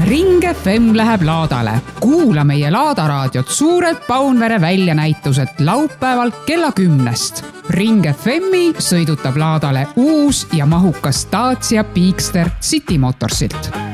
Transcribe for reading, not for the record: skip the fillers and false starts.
Ring FM läheb laadale. Kuula meie Laadaraadiot suured Paunvere väljanäitused laupäeval kella 10. Ring FMi sõidutab laadale uus ja mahukas Dacia Peakster City Motorsilt.